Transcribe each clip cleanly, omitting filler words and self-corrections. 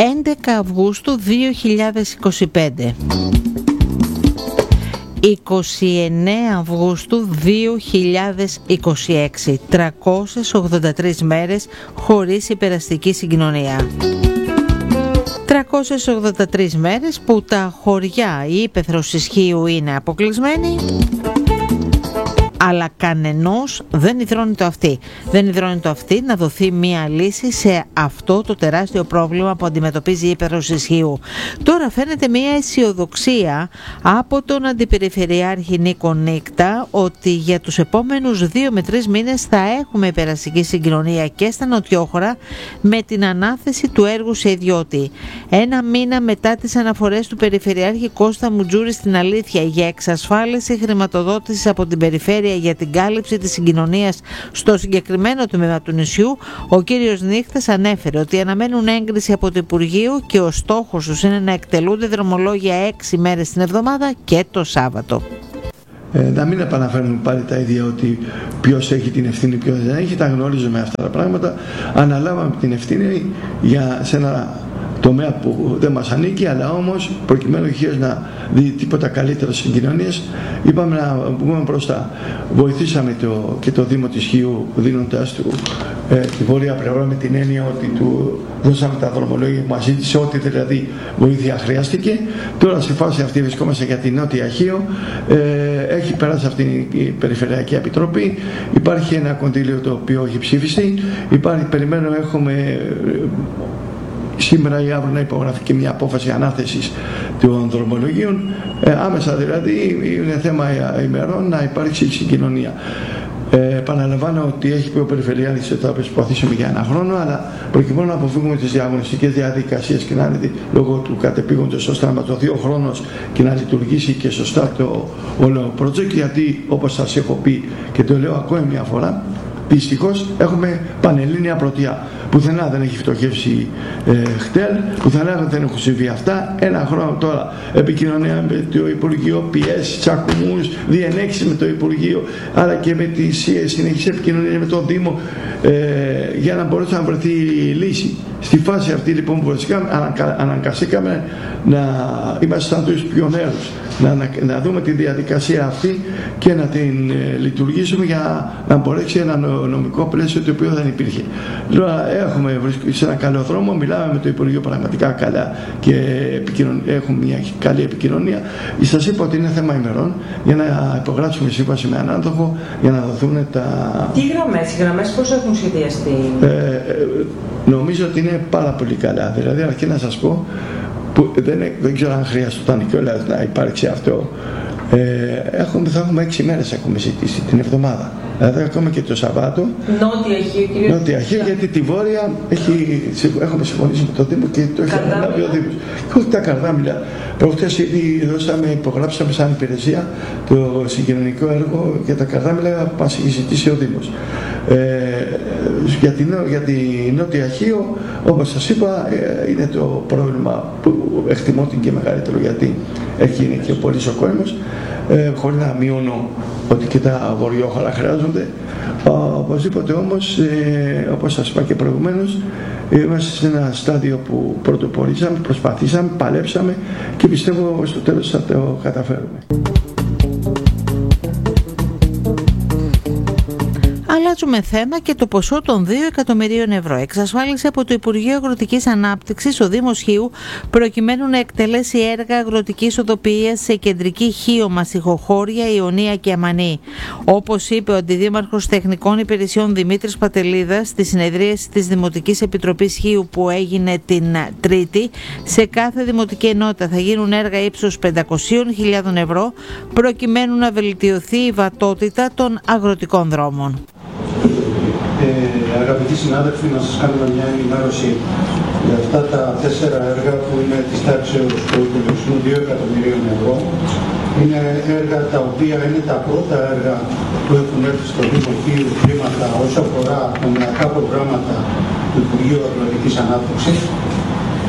11 Αυγούστου 2025. 29 Αυγούστου 2026. 383 μέρες χωρίς υπεραστική συγκοινωνία. 383 μέρες που τα χωριά, η ύπαιθρος Ισχύου είναι αποκλεισμένη, αλλά κανενός δεν υδρώνει το αυτί. Δεν υδρώνει το αυτί να δοθεί μία λύση σε αυτό το τεράστιο πρόβλημα που αντιμετωπίζει η ύπαιθρος Ισχύου. Τώρα φαίνεται μία αισιοδοξία από τον Αντιπεριφερειάρχη Νίκο Νίκτα ότι για τους επόμενους 2 με 3 μήνες θα έχουμε υπεραστική συγκοινωνία και στα νοτιόχωρα με την ανάθεση του έργου σε ιδιώτη. 1 μήνα μετά τις αναφορές του Περιφερειάρχη Κώστα Μουτζούρη στην Αλήθεια για εξασφάλιση χρηματοδότησης από την Περιφέρεια για την κάλυψη της συγκοινωνίας στο συγκεκριμένο τμήμα του νησιού, ο κύριος Νίχτας ανέφερε ότι αναμένουν έγκριση από το Υπουργείο και ο στόχος τους είναι να εκτελούνται δρομολόγια 6 μέρες την εβδομάδα και το Σάββατο. Να μην επαναφέρουμε πάλι τα ίδια ότι ποιος έχει την ευθύνη, ποιος δεν έχει. Τα γνωρίζουμε αυτά τα πράγματα. Αναλάβαμε την ευθύνη σε ένα τομέα που δεν μας ανήκει, αλλά όμως προκειμένου ο να δει τίποτα καλύτερο στις συγκοινωνίες, είπαμε να βγούμε μπροστά. Βοηθήσαμε και το Δήμο της Χίου δίνοντας του τη βόρεια πλευρά με την έννοια ότι του δώσαμε τα δρομολόγια που μας ζήτησε, ό,τι δηλαδή βοήθεια χρειάστηκε. Τώρα στη φάση αυτή βρισκόμαστε για την Νότια Χίο. Έχει περάσει αυτή η Περιφερειακή Επιτροπή. Υπάρχει ένα κονδύλιο το οποίο έχει ψήφιστη. Περιμένω, έχουμε σήμερα ή αύριο να υπογραφεί και μια απόφαση ανάθεσης των δρομολογίων. Άμεσα δηλαδή είναι θέμα ημερών να υπάρξει συγκοινωνία. Επαναλαμβάνω ότι έχει πει ο Περιφερειάρχης ότι θα προσπαθήσουμε για 1 χρόνο, αλλά προκειμένου να αποφύγουμε τις διαγωνιστικές διαδικασίες και να είναι λόγω του κατεπήγοντος ώστε να μας δοθεί ο χρόνος και να λειτουργήσει και σωστά το όλο project, γιατί όπως σας έχω πει και το λέω ακόμη μια φορά, δυστυχώς έχουμε πανελλήνια πρωτιά. Πουθενά δεν έχει φτωχεύσει χτέλ, πουθενά δεν έχουν συμβεί αυτά. 1 χρόνο τώρα επικοινωνία με το Υπουργείο, πιέσεις, τσακουμούς, διενέξεις με το Υπουργείο, αλλά και με τις συνεχείς επικοινωνίες με τον Δήμο για να μπορέσει να βρεθεί η λύση. Στη φάση αυτή λοιπόν που αναγκαστήκαμε να είμαστε σαν τους πιονέρους, να δούμε τη διαδικασία αυτή και να την λειτουργήσουμε για να μπορέσει ένα νομικό πλαίσιο το οποίο δεν υπήρχε. Έχουμε βρίσκει σε ένα καλό δρόμο, μιλάμε με το Υπουργείο πραγματικά καλά και έχουμε μια καλή επικοινωνία. Σας είπα ότι είναι θέμα ημερών για να υπογράψουμε σύμβαση με ανάδοχο για να δοθούν τα... Τι γραμμές πώς έχουν σχεδιαστεί? Νομίζω ότι είναι πάρα πολύ καλά. Δηλαδή αρκεί να σας πω που δεν ξέρω αν χρειαζόταν κιόλας να υπάρξει αυτό. Θα έχουμε 6 μέρες έχουμε ζητήσει την εβδομάδα. Δηλαδή ακόμα και το Σαββάτο. Νότια Χίο, γιατί τη Βόρεια έχουμε συμφωνήσει με το Δήμο και το έχει αναλάβει ο Δήμος. Και όχι τα καρδάμιλα. Προχτές ήδη υπογράψαμε σαν υπηρεσία το συγκοινωνικό έργο για τα καρδάμιλα που μας έχει ζητήσει ο Δήμος. Για τη Νότια Χίο, όπως σας είπα, είναι το πρόβλημα που εκτιμώ την και μεγαλύτερο, γιατί εκεί είναι και πολύ ο κόσμος, χωρίς να μειώνω ότι και τα βορειόχωρα χρειάζονται. Οπωσδήποτε όμως, όπως σας είπα και προηγουμένως, είμαστε σε ένα στάδιο που πρωτοπορήσαμε, προσπαθήσαμε, παλέψαμε και πιστεύω στο τέλος θα το καταφέρουμε. Αλλάζουμε θέμα και το ποσό των 2 εκατομμυρίων ευρώ εξασφάλισε από το Υπουργείο Αγροτικής Ανάπτυξης ο Δήμος Χίου προκειμένου να εκτελέσει έργα αγροτικής οδοποιίας σε κεντρική Χίο, Μασιχοχώρια, Ιωνία και Αμανή. Όπως είπε ο Αντιδήμαρχος Τεχνικών Υπηρεσιών Δημήτρης Πατελίδας στη συνεδρίαση της Δημοτικής Επιτροπής Χίου που έγινε την Τρίτη, σε κάθε δημοτική ενότητα θα γίνουν έργα ύψους 500.000 ευρώ προκειμένου να βελτιωθεί η βατότητα των αγροτικών δρόμων. Αγαπητοί συνάδελφοι, να σας κάνουμε μια ενημέρωση για αυτά τα 4 έργα που είναι της τάξεως του υπολογισμού 2 εκατομμυρίων ευρώ. Είναι έργα τα οποία είναι τα πρώτα έργα που έχουν έρθει στο Δήμο Χίου χρήματα όσον αφορά τομεακά προγράμματα του Υπουργείου Αγροτικής Ανάπτυξης.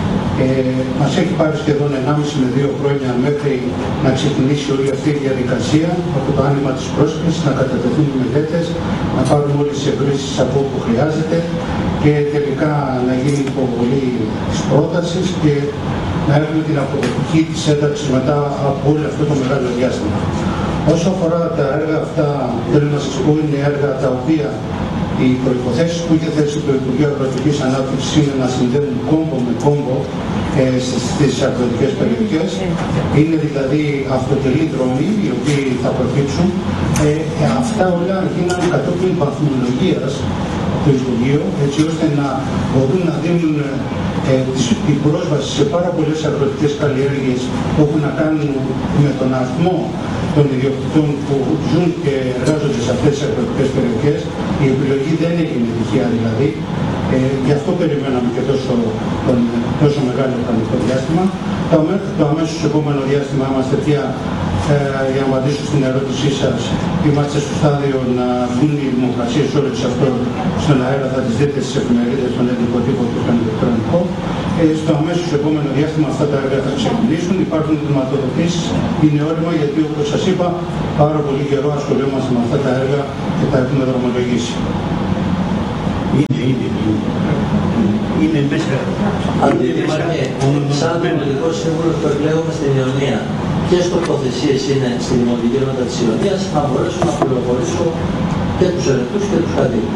Μας έχει πάρει σχεδόν 1,5 με 2 χρόνια μέχρι να ξεκινήσει όλη αυτή η διαδικασία από το άνοιγμα της πρόσκλησης, να κατατεθούν οι μελέτες, να πάρουν όλες τις εγκρίσεις από όπου χρειάζεται και τελικά να γίνει η υποβολή της πρότασης και να έχουμε την αποδοτική της ένταξης μετά από όλο αυτό το μεγάλο διάστημα. Όσο αφορά τα έργα αυτά, θέλω να σας πω, είναι έργα τα οποία οι προϋποθέσεις που είχε θέσει το Υπουργείο Αγροτικής Ανάπτυξης είναι να συνδέουν κόμπο με κόμπο στις αγροτικές περιοχές. Είναι δηλαδή αυτοτελεί δρόμοι οι οποίοι θα προκύψουν. Αυτά όλα γίνανε κατόπιν βαθμολογίας του Υπουργείου, έτσι ώστε να μπορούν να δίνουν την πρόσβαση σε πάρα πολλές αγροτικές καλλιέργειες που έχουν να κάνουν με τον αριθμό των ιδιοκτητών που ζουν και εργάζονται σε αυτές τις αγροτικές περιοχές. Η επιλογή δεν έγινε τυχαία δηλαδή. Γι' αυτό περιμέναμε και τόσο μεγάλο χρονικό διάστημα. Το αμέσως επόμενο διάστημα είμαστε πια, για να απαντήσω στην ερώτησή σας, είμαστε στο στάδιο να βγουν οι δημοκρασίες όλες αυτό στον αέρα, θα τις δείτε στις εφημερίδες, στον ελληνικό τύπο και στον ηλεκτρονικό. Στο αμέσως επόμενο διάστημα αυτά τα έργα θα ξεκινήσουν, υπάρχουν χρηματοδοτήσεις, είναι όρημα γιατί όπως σας είπα πάρα πολύ καιρό ασχολούμαστε με αυτά τα έργα και τα έχουμε δρομολογήσει. Είναι μέσα. Σαν δημοτικό σύμβουλο που εκλέγουμε στην Ιωνία, ποιες τοποθεσίες είναι στη Δημοτική Ενότητα της Ιωνίας, να μπορέσω να πληροφορήσω και τους ερετούς και τους κατοίκους.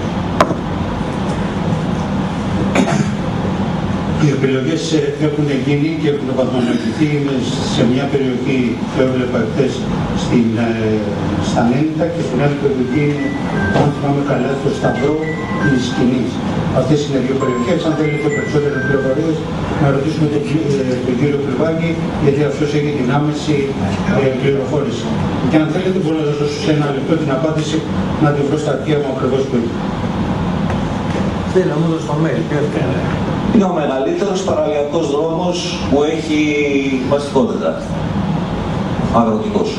Οι επιλογές έχουν γίνει και έχουν βαθμολογηθεί. Σε μια περιοχή που έβλεπα χθες στα Νένιτα και στην άλλη περιοχή, αν θυμάμαι καλά, στο Σταυρό της Σκηνής. Αυτές είναι δύο περιοχές. Αν θέλετε περισσότερες πληροφορίες, να ρωτήσουμε τον κύριο Πλουβάκη, γιατί αυτός έχει την άμεση πληροφόρηση. Και αν θέλετε, μπορώ να σας δώσω σε ένα λεπτό την απάντηση να τη βρω στα αρχεία μου ακριβώς που είναι. Θέλω να μου δώσω το mail. Είναι ο μεγαλύτερος παραλιακός δρόμος που έχει βαστικότητα. Αγροτικός.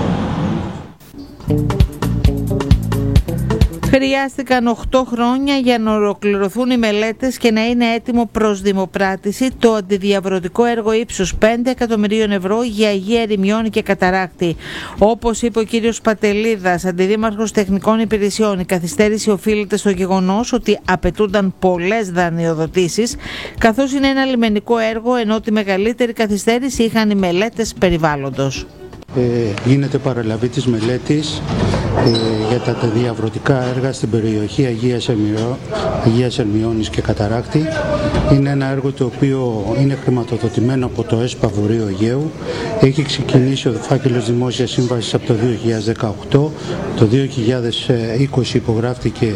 Χρειάστηκαν 8 χρόνια για να ολοκληρωθούν οι μελέτες και να είναι έτοιμο προς δημοπράτηση το αντιδιαβρωτικό έργο ύψους 5 εκατομμυρίων ευρώ για Αγία Ερημιώνη και Καταράκτη. Όπως είπε ο κύριος Πατελίδας, αντιδήμαρχος τεχνικών υπηρεσιών, η καθυστέρηση οφείλεται στο γεγονός ότι απαιτούνταν πολλές δανειοδοτήσεις, καθώς είναι ένα λιμενικό έργο, ενώ τη μεγαλύτερη καθυστέρηση είχαν οι μελέτες περιβάλλοντος. Γίνεται παραλαβή της μελέτης για τα διαβρωτικά έργα στην περιοχή Αγίας Ερμιώνης και Καταράκτη. Είναι ένα έργο το οποίο είναι χρηματοδοτημένο από το ΕΣΠΑ Βορείου Αιγαίου. Έχει ξεκινήσει ο φάκελος δημόσιας σύμβασης από το 2018. Το 2020 υπογράφτηκε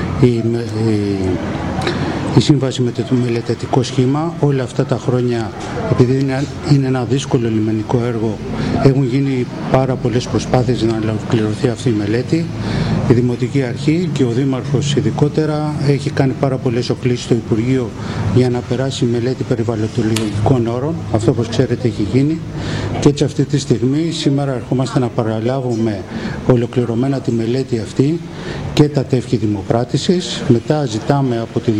η σύμβαση με το μελετητικό σχήμα. Όλα αυτά τα χρόνια, επειδή είναι ένα δύσκολο λιμενικό έργο, έχουν γίνει πάρα πολλές προσπάθειες να ολοκληρωθεί αυτή η μελέτη. Η Δημοτική Αρχή και ο Δήμαρχος ειδικότερα έχει κάνει πάρα πολλές οκλήσεις στο Υπουργείο για να περάσει η μελέτη περιβαλλοντολογικών όρων. Αυτό, όπως ξέρετε, έχει γίνει. Και έτσι αυτή τη στιγμή, σήμερα ερχόμαστε να παραλάβουμε ολοκληρωμένα τη μελέτη αυτή και τα τεύχη δημοπράτησης. Μετά ζητάμε από τη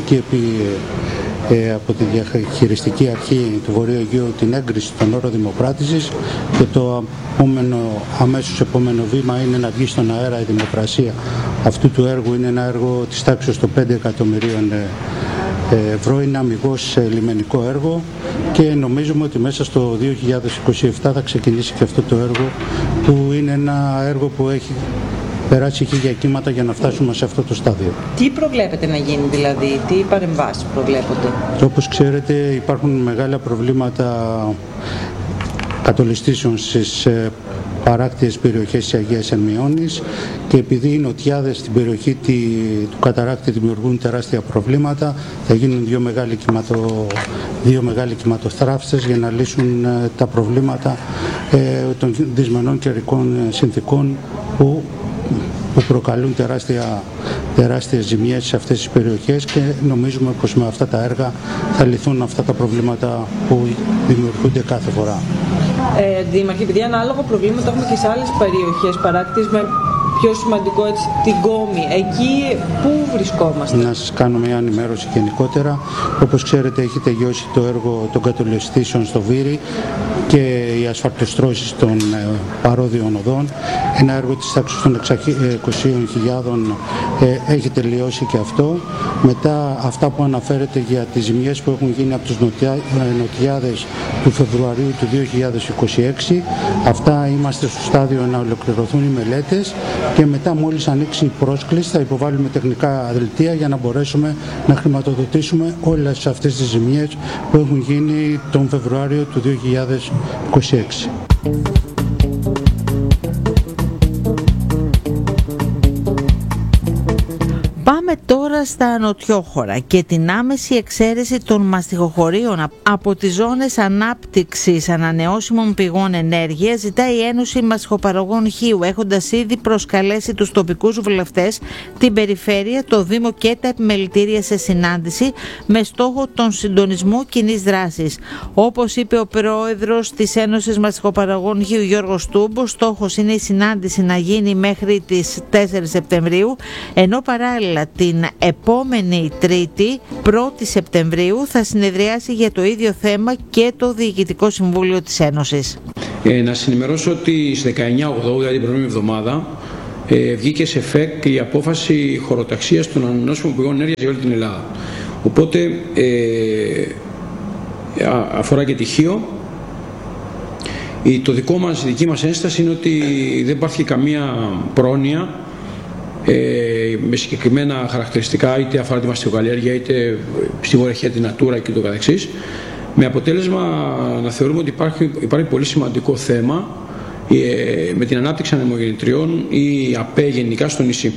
διαχειριστική αρχή του Βορείου Αιγαίου την έγκριση των όρων δημοπράτησης και το αμέσως επόμενο βήμα είναι να βγει στον αέρα η δημοπρασία αυτού του έργου. Είναι ένα έργο της τάξης των 5 εκατομμυρίων ευρώ, είναι αμιγώς λιμενικό έργο και νομίζουμε ότι μέσα στο 2027 θα ξεκινήσει και αυτό το έργο, που είναι ένα έργο που έχει περάσει χίλια κύματα για να φτάσουμε σε αυτό το στάδιο. Τι προβλέπετε να γίνει δηλαδή, τι παρεμβάσεις προβλέπονται? Όπως ξέρετε, υπάρχουν μεγάλα προβλήματα κατολιστήσεων στις παράκτιες περιοχές της Αγίας Ερμιώνης και επειδή οι νοτιάδες στην περιοχή του Καταράκτη δημιουργούν τεράστια προβλήματα, θα γίνουν δύο μεγάλοι κυματοθράυστες για να λύσουν τα προβλήματα των δυσμενών καιρικών συνθήκων που προκαλούν τεράστιες ζημιές σε αυτές τις περιοχές και νομίζουμε πως με αυτά τα έργα θα λυθούν αυτά τα προβλήματα που δημιουργούνται κάθε φορά. Δήμαρχε, επειδή ανάλογα προβλήματα έχουμε και σε άλλες περιοχές παράκτης με πιο σημαντικό την Κόμη, εκεί πού βρισκόμαστε? Να σας κάνω μια ενημέρωση γενικότερα. Όπως ξέρετε, έχει τελειώσει το έργο των κατολιστήσεων στο Βύρι και οι ασφαλτοστρώσεις των παρόδιων οδών. Ένα έργο της τάξης των 600.000 έχει τελειώσει και αυτό. Μετά αυτά που αναφέρεται για τις ζημιές που έχουν γίνει από τους νοτιάδες του Φεβρουαρίου του 2026, αυτά είμαστε στο στάδιο να ολοκληρωθούν οι μελέτες και μετά μόλις ανοίξει η πρόσκληση θα υποβάλουμε τεχνικά δελτία για να μπορέσουμε να χρηματοδοτήσουμε όλες αυτές τις ζημιές που έχουν γίνει τον Φεβρουάριο του 2026. Πάμε τώρα στα νοτιόχωρα και την άμεση εξαίρεση των μαστιχοχωρίων από τις ζώνες ανάπτυξης ανανεώσιμων πηγών ενέργειας ζητάει η Ένωση Μαστιχοπαραγωγών Χίου, έχοντας ήδη προσκαλέσει τους τοπικούς βουλευτές, την Περιφέρεια, το Δήμο και τα επιμελητήρια σε συνάντηση με στόχο τον συντονισμό κοινής δράσης. Όπως είπε ο πρόεδρος της Ένωσης Μαστιχοπαραγωγών Χίου, Γιώργος Τούμπος, στόχος είναι η συνάντηση να γίνει μέχρι τις 4 Σεπτεμβρίου, ενώ παράλληλα την επόμενη Τρίτη, 1η Σεπτεμβρίου, θα συνεδριάσει για το ίδιο θέμα και το Διοικητικό Συμβούλιο της Ένωσης. Να συνημερώσω ότι στις 19 Οκτώβρη, δηλαδή την προηγούμενη εβδομάδα, βγήκε σε ΦΕΚ η απόφαση χωροταξίας των ανανεώσιμων πηγών ενέργειας για όλη την Ελλάδα. Οπότε αφορά και τη Χίο. Η δική μας ένσταση είναι ότι δεν υπάρχει καμία πρόνοια με συγκεκριμένα χαρακτηριστικά, είτε αφορά τη μαστιχοκαλλιέργεια είτε στη βορειαχεία την Natura και το καθεξής, με αποτέλεσμα να θεωρούμε ότι υπάρχει πολύ σημαντικό θέμα με την ανάπτυξη ανεμογεννητριών ή ΑΠΕ γενικά στο νησί.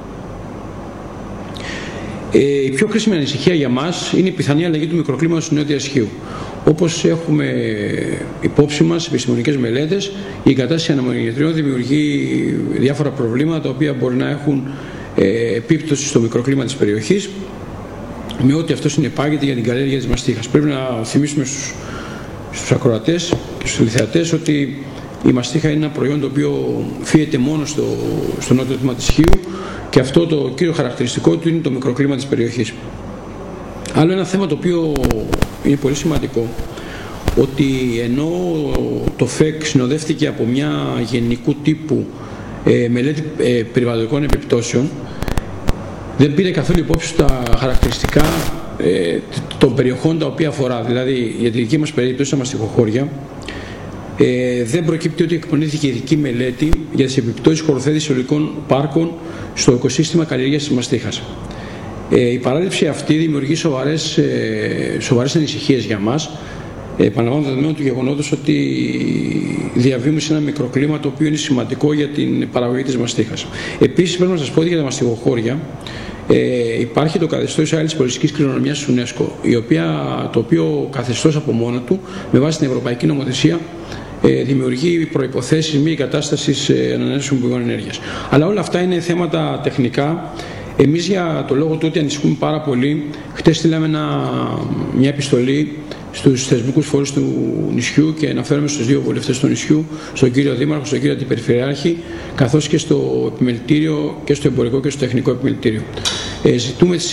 Η πιο κρίσιμη ανησυχία για μας είναι η πιθανή αλλαγή του μικροκλίματος του Νότιας Χίου. Όπως έχουμε υπόψη μας επιστημονικές μελέτες, η κατάσταση ανεμογεννητριών δημιουργεί διάφορα προβλήματα τα οποία μπορεί να έχουν επίπτωση στο μικροκλίμα της περιοχής, με ό,τι αυτό συνεπάγεται για την καλλιέργεια της μαστίχας. Πρέπει να θυμίσουμε στους ακροατές και στους τηλεθεατές ότι η μαστίχα είναι ένα προϊόν το οποίο φύεται μόνο στο νότιο τμήμα της Χίου και αυτό το κύριο χαρακτηριστικό του είναι το μικροκλίμα της περιοχής. Άλλο ένα θέμα το οποίο είναι πολύ σημαντικό, ότι ενώ το ΦΕΚ συνοδεύτηκε από μια γενικού τύπου μελέτη περιβαλλοντικών επιπτώσεων, δεν πήρε καθόλου υπόψη τα χαρακτηριστικά των περιοχών τα οποία αφορά. Δηλαδή, για τη δική μας περίπτωση, τα μαστιχοχώρια, δεν προκύπτει ότι εκπονήθηκε ειδική μελέτη για τις επιπτώσεις χωροθέτησης αιωλικών πάρκων στο οικοσύστημα καλλιέργειας της μαστίχας. Η παράληψη αυτή δημιουργεί σοβαρές ανησυχίες για μας, επαναλαμβάνω δεδομένου του γεγονότος ότι διαβιούμε σε ένα μικροκλίμα το οποίο είναι σημαντικό για την παραγωγή της μαστίχας. Επίσης, πρέπει να σας πω ότι για τα μαστιχοχώρια υπάρχει το καθεστώς άλλης πολιτιστικής κληρονομιάς της UNESCO, το οποίο καθεστώς από μόνο του, με βάση την Ευρωπαϊκή Νομοθεσία, δημιουργεί προϋποθέσεις μη εγκατάστασης ανανεώσιμων πηγών ενέργειας. Αλλά όλα αυτά είναι θέματα τεχνικά. Εμείς, για το λόγο του ότι ανησυχούμε πάρα πολύ, χτες στείλαμε μια επιστολή στους θεσμικούς φορείς του νησιού και αναφέρομαι στους δύο βουλευτές του νησιού, στον κύριο Δήμαρχο, στον κύριο Αντιπεριφερειάρχη, καθώς και στο επιμελητήριο και στο εμπορικό και στο τεχνικό επιμελητήριο. Ζητούμε τη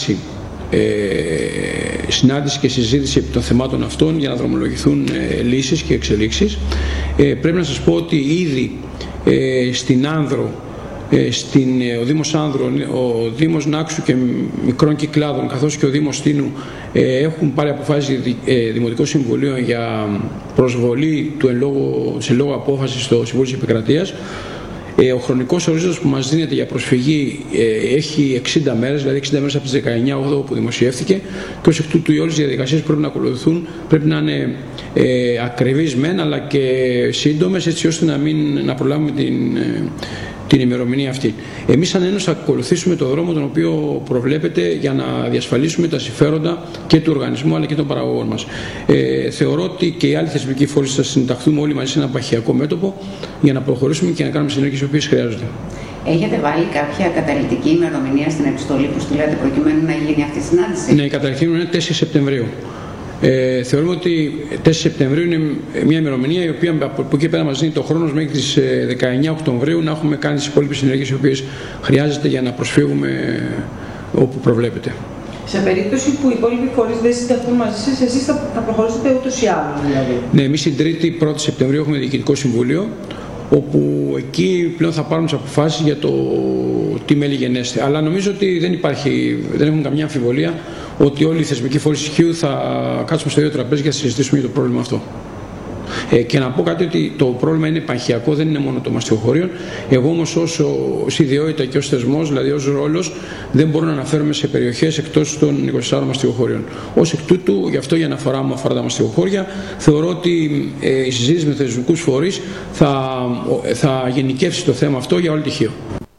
συνάντηση και συζήτηση επί των θεμάτων αυτών για να δρομολογηθούν λύσεις και εξελίξεις. Πρέπει να σας πω ότι ήδη στην Άνδρο, ο Δήμος Άνδρων, ο Δήμος Νάξου και Μικρών Κυκλάδων, καθώς και ο Δήμος Τίνου έχουν πάρει αποφάσεις Δημοτικό Συμβουλίο για προσβολή της εν λόγω απόφασης στο Συμβούλιο της Επικρατείας. Ο χρονικός ορίζοντας που μας δίνεται για προσφυγή έχει 60 μέρες, δηλαδή 60 μέρες από τις 19 Οκτώβρη που δημοσιεύθηκε, και ως εκ τούτου οι όλες οι διαδικασίες που πρέπει να ακολουθούν πρέπει να είναι ακριβείς μεν, αλλά και σύντομες, έτσι ώστε να προλάβουμε την ημερομηνία αυτή. Εμείς σαν Ένωση θα ακολουθήσουμε το δρόμο τον οποίο προβλέπεται για να διασφαλίσουμε τα συμφέροντα και του οργανισμού αλλά και των παραγωγών μας. Θεωρώ ότι και οι άλλοι θεσμικοί φορείς θα συνταχθούμε όλοι μαζί σε ένα επαρχιακό μέτωπο για να προχωρήσουμε και να κάνουμε συνέργειες οι οποίες χρειάζονται. Έχετε βάλει κάποια καταληκτική ημερομηνία στην επιστολή που στείλατε προκειμένου να γίνει αυτή η συνάντηση? Ναι, η καταληκτική είναι 4 Σεπτεμβρίου. Θεωρούμε ότι 4 Σεπτεμβρίου είναι μια ημερομηνία η οποία από εκεί πέρα μας δίνει το χρόνο μέχρι τις 19 Οκτωβρίου να έχουμε κάνει τις υπόλοιπες συνέργειες οι οποίες χρειάζεται για να προσφύγουμε όπου προβλέπεται. Σε περίπτωση που οι υπόλοιποι φορείς δεν συνταχθούν μαζί σας, εσείς θα προχωρήσετε ούτως ή άλλως δηλαδή? Ναι, εμείς την 1η Σεπτεμβρίου έχουμε Διοικητικό Συμβούλιο, όπου εκεί πλέον θα πάρουν τις αποφάσεις για το τι μέλη γενέστε. Αλλά νομίζω ότι δεν έχουμε καμιά αμφιβολία ότι όλοι οι θεσμικοί φορείς ισχύου θα κάτσουμε στο ίδιο τραπέζι για να συζητήσουμε για το πρόβλημα αυτό. Και να πω κάτι, ότι το πρόβλημα είναι επαρχιακό, δεν είναι μόνο το μαστιχοφορείο. Εγώ όμως ως ιδιότητα και ως θεσμός, δηλαδή ως ρόλος, δεν μπορώ να αναφέρομαι σε περιοχές εκτός των 24 μαστιχοφορείων. Ως εκ τούτου, γι' αυτό η αναφορά μου αφορά τα μαστιχοφορεία, θεωρώ ότι η συζήτηση με θεσμικούς φορείς θα γενικεύσει το θέμα αυτό για όλη τη Χίο.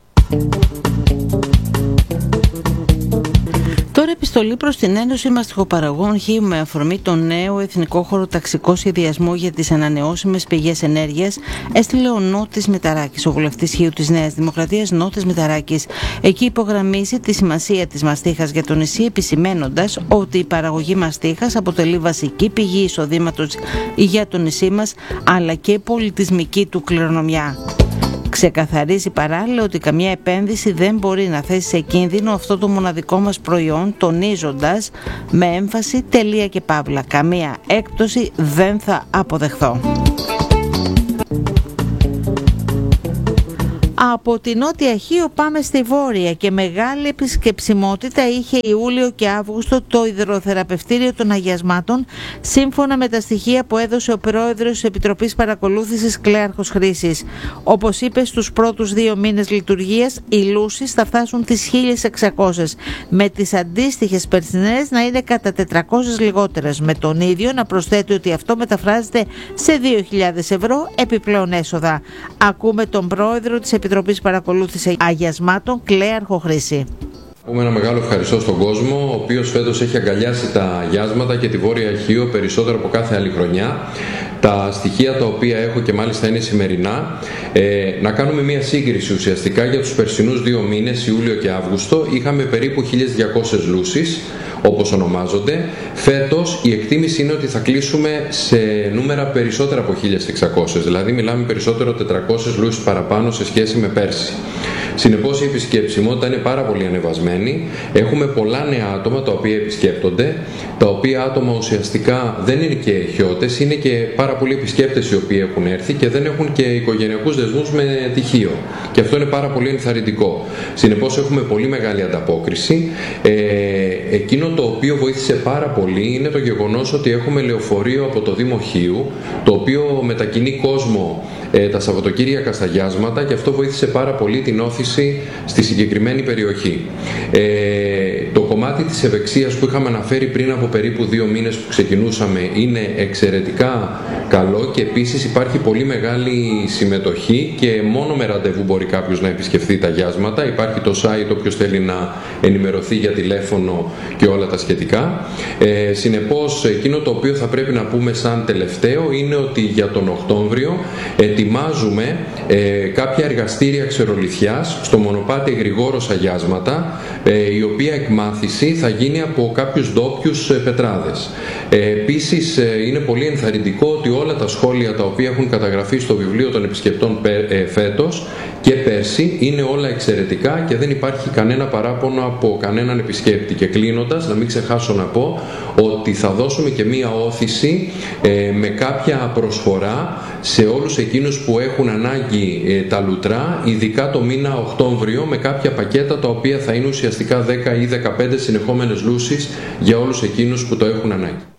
Τώρα επιστολή προς την Ένωση Μαστιχοπαραγωγών Χίου με αφορμή το νέο εθνικό χωροταξικό σχεδιασμό για τις ανανεώσιμες πηγές ενέργειας έστειλε ο Νότης Μηταράκης, ο βουλευτής Χίου της Νέας Δημοκρατίας Νότης Μηταράκης. Εκεί υπογραμμίζει τη σημασία της μαστίχας για το νησί, επισημένοντας ότι η παραγωγή μαστίχας αποτελεί βασική πηγή εισοδήματος για το νησί μας, αλλά και πολιτισμική του κληρονομιά. Ξεκαθαρίζει παράλληλα ότι καμία επένδυση δεν μπορεί να θέσει σε κίνδυνο αυτό το μοναδικό μας προϊόν, τονίζοντας με έμφαση τελεία και παύλα. Καμία έκπτωση δεν θα αποδεχθώ. Από τη Νότια Χίο πάμε στη Βόρεια και μεγάλη επισκεψιμότητα είχε Ιούλιο και Αύγουστο το υδροθεραπευτήριο των αγιασμάτων, σύμφωνα με τα στοιχεία που έδωσε ο πρόεδρος της Επιτροπής Παρακολούθησης Κλέαρχος Χρήσης. Όπως είπε, στους πρώτους 2 μήνες λειτουργίας οι λούσεις θα φτάσουν τις 1.600, με τις αντίστοιχες περσινές να είναι κατά 400 λιγότερες. Με τον ίδιο να προσθέτει ότι αυτό μεταφράζεται σε 2.000 ευρώ επιπλέον έσοδα. Ακούμε τον πρόεδρο της Επιτροπής Παρακολούθησης Αγιασμάτων, Κλέαρχο Χρήση. Πούμε ένα μεγάλο ευχαριστώ στον κόσμο, ο οποίος φέτος έχει αγκαλιάσει τα αγιάσματα και τη Βόρεια Χίο περισσότερο από κάθε άλλη χρονιά. Τα στοιχεία τα οποία έχω και μάλιστα είναι σημερινά, να κάνουμε μια σύγκριση ουσιαστικά για τους περσινούς 2 μήνες, Ιούλιο και Αύγουστο, είχαμε περίπου 1.200 λούσεις, όπως ονομάζονται. Φέτος η εκτίμηση είναι ότι θα κλείσουμε σε νούμερα περισσότερα από 1.600, δηλαδή μιλάμε περισσότερο 400 λούσεις παραπάνω σε σχέση με πέρσι. Συνεπώς η επισκεψιμότητα είναι πάρα πολύ ανεβασμένη. Έχουμε πολλά νέα άτομα τα οποία επισκέπτονται, τα οποία άτομα ουσιαστικά δεν είναι και χιώτες, είναι και πάρα πολλοί επισκέπτες οι οποίοι έχουν έρθει και δεν έχουν και οικογενειακούς δεσμούς με τη Χίο. Και αυτό είναι πάρα πολύ ενθαρρυντικό. Συνεπώς έχουμε πολύ μεγάλη ανταπόκριση. Εκείνο το οποίο βοήθησε πάρα πολύ είναι το γεγονός ότι έχουμε λεωφορείο από το Δήμο Χίου, το οποίο μετακινεί κόσμο τα Σαββατοκύριακα στα αγιάσματα, και αυτό βοήθησε πάρα πολύ την όθηση στη συγκεκριμένη περιοχή. Το κομμάτι της ευεξίας που είχαμε αναφέρει πριν από περίπου 2 μήνες που ξεκινούσαμε είναι εξαιρετικά καλό, και επίσης υπάρχει πολύ μεγάλη συμμετοχή και μόνο με ραντεβού μπορεί κάποιος να επισκεφθεί τα αγιάσματα. Υπάρχει το site, όποιος θέλει να ενημερωθεί για τηλέφωνο και όλα τα σχετικά. Συνεπώς, εκείνο το οποίο θα πρέπει να πούμε σαν τελευταίο είναι ότι για τον Οκτώβριο ετοιμάζουμε κάποια εργαστήρια ξερολιθιάς στο μονοπάτι Γρηγόρος Αγιάσματα, η οποία εκμάθηση θα γίνει από κάποιους ντόπιους πετράδες. Επίσης είναι πολύ ενθαρρυντικό ότι όλα τα σχόλια τα οποία έχουν καταγραφεί στο βιβλίο των επισκεπτών φέτος και πέρσι είναι όλα εξαιρετικά και δεν υπάρχει κανένα παράπονο από κανέναν επισκέπτη. Και κλείνοντας, να μην ξεχάσω να πω ότι θα δώσουμε και μία όθηση με κάποια προσφορά σε όλους εκείνους που έχουν ανάγκη τα λουτρά, ειδικά το μήνα Οκτώβριο, με κάποια πακέτα τα οποία θα είναι ουσιαστικά 10 ή 15 συνεχόμενες λούσεις για όλους εκείνους που το έχουν ανάγκη.